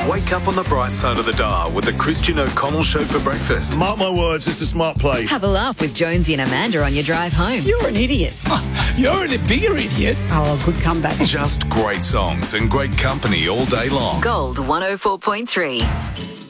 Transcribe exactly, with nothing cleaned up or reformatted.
Wake up on the bright side of the dial with the Christian O'Connell Show for breakfast. Mark my words, it's a smart play. Have a laugh with Jonesy and Amanda on your drive home. You're an idiot. You're a bigger idiot. Oh, good comeback. Just great songs and great company all day long. Gold one oh four point three.